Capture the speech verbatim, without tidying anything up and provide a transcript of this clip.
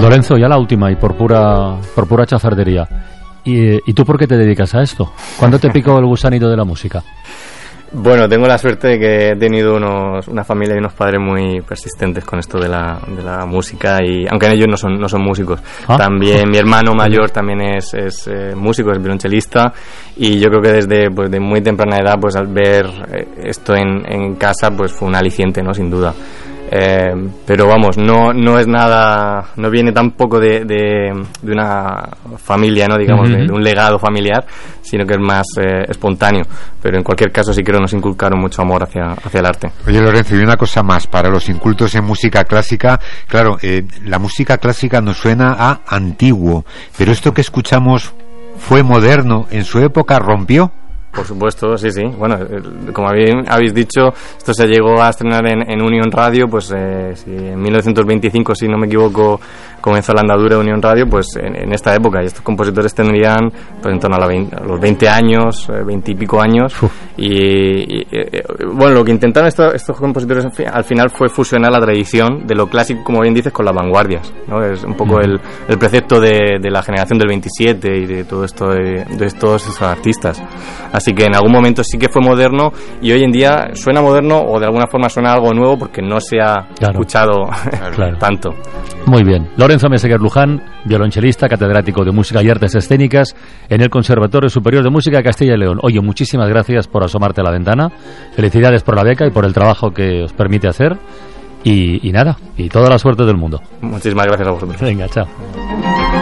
Lorenzo, ya la última y por pura, por pura chafardería. ¿Y, ¿Y tú por qué te dedicas a esto? ¿Cuándo te picó el gusanito de la música? Bueno, tengo la suerte de que he tenido unos, una familia y unos padres muy persistentes con esto de la, de la música, y aunque ellos no son, no son músicos. ¿Ah? También mi hermano mayor también es, es eh, músico, es violonchelista, y yo creo que desde pues, de muy temprana edad, pues al ver eh, esto en, en casa, pues fue un aliciente, ¿no? Sin duda. Eh, pero vamos, no no es nada, no viene tampoco de, de, de una familia, no digamos, uh-huh. de, de un legado familiar, sino que es más eh, espontáneo. Pero en cualquier caso sí creo que nos inculcaron mucho amor hacia, hacia el arte. Oye, Lorenzo, y una cosa más, para los incultos en música clásica, claro, eh, la música clásica nos suena a antiguo, pero esto que escuchamos fue moderno, en su época rompió. Por supuesto, sí, sí. Bueno, como habéis dicho, esto se llegó a estrenar en, en Unión Radio, pues eh, si en mil novecientos veinticinco, si no me equivoco, comenzó la andadura de Unión Radio, pues en, en esta época. Y estos compositores tendrían pues en torno a, la veinte, a los veinte años, veinte y pico años. Y, y, y bueno, lo que intentaron estos, estos compositores al final fue fusionar la tradición de lo clásico, como bien dices, con las vanguardias, ¿no? Es un poco el, el precepto de, de la generación del veintisiete y de todo esto de, de todos esos artistas. Así que en algún momento sí que fue moderno, y hoy en día suena moderno, o de alguna forma suena algo nuevo, porque no se ha claro. escuchado claro. tanto. Muy bien. Lorenzo Meseguer Luján, violonchelista, catedrático de Música y Artes Escénicas en el Conservatorio Superior de Música de Castilla y León. Oye, muchísimas gracias por asomarte a la ventana. Felicidades por la beca y por el trabajo que os permite hacer. Y, y nada, y toda la suerte del mundo. Muchísimas gracias a vosotros. Venga, chao.